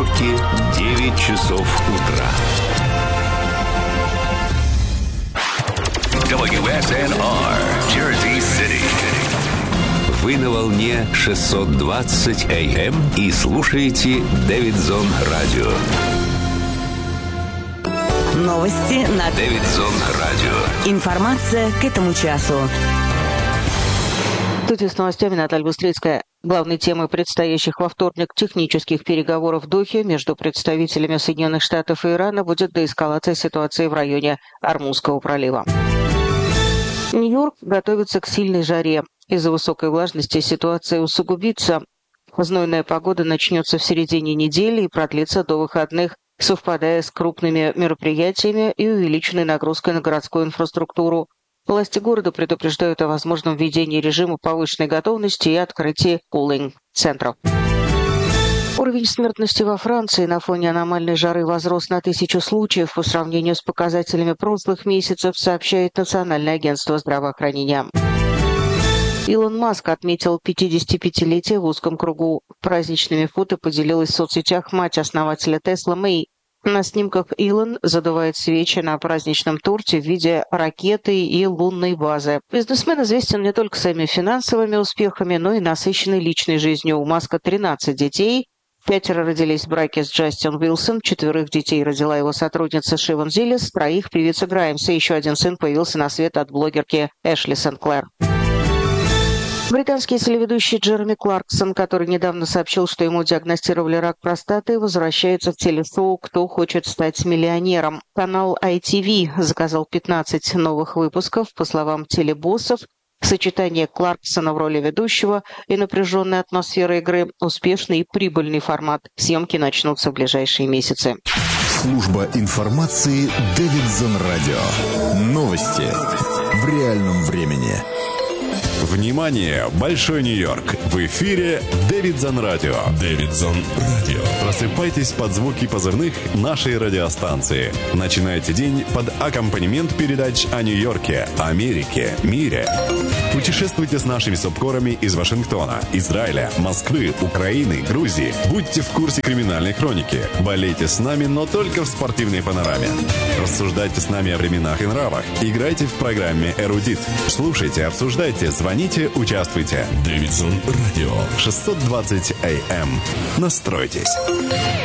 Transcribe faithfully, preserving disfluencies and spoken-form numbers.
Нью-Йорке девять часов утра. дабл ю эс эн ар, Jersey City. Вы на волне шестьсот двадцать эй эм и слушаете Дэвидсон Радио. Новости на Дэвидсон Радио. Информация к этому часу. В студии с новостями Наталья Быстрицкая. Главной темой предстоящих во вторник технических переговоров в Дохе между представителями Соединенных Штатов и Ирана будет деэскалация ситуации в районе Ормузского пролива. Нью-Йорк готовится к сильной жаре. Из-за высокой влажности ситуация усугубится. Знойная погода начнется в середине недели и продлится до выходных, совпадая с крупными мероприятиями и увеличенной нагрузкой на городскую инфраструктуру. Власти города предупреждают о возможном введении режима повышенной готовности и открытии кулинг-центров. Уровень смертности во Франции на фоне аномальной жары возрос на тысячу случаев по сравнению с показателями прошлых месяцев, сообщает Национальное агентство здравоохранения. Илон Маск отметил пятидесятипятилетие в узком кругу. Праздничными фото поделилась в соцсетях мать основателя Тесла Мэй. На снимках Илон задувает свечи на праздничном торте в виде ракеты и лунной базы. Бизнесмен известен не только своими финансовыми успехами, но и насыщенной личной жизнью. У Маска тринадцать детей. Пятеро родились в браке с Джастин Уилсон, четверых детей родила его сотрудница Шиван Зиллис, троих певица Граймс, и еще один сын появился на свет от блогерки Эшли Сенклер. Британский телеведущий Джереми Кларксон, который недавно сообщил, что ему диагностировали рак простаты, возвращается в телешоу «Кто хочет стать миллионером». Канал ай ти ви заказал пятнадцать новых выпусков. По словам телебоссов, сочетание Кларксона в роли ведущего и напряженная атмосфера игры – успешный и прибыльный формат. Съемки начнутся в ближайшие месяцы. Служба информации Дэвидсон Радио. Новости в реальном времени. Внимание! Большой Нью-Йорк! В эфире Дэвидсон Радио. Дэвидсон Радио. Просыпайтесь под звуки позывных нашей радиостанции. Начинайте день под аккомпанемент передач о Нью-Йорке, Америке, мире. Путешествуйте с нашими субкорами из Вашингтона, Израиля, Москвы, Украины, Грузии. Будьте в курсе криминальной хроники. Болейте с нами, но только в спортивной панораме. Рассуждайте с нами о временах и нравах. Играйте в программе «Эрудит». Слушайте, обсуждайте, звоните, участвуйте. Дэвидсон Радио. шестьсот двадцать эй эм. Настройтесь.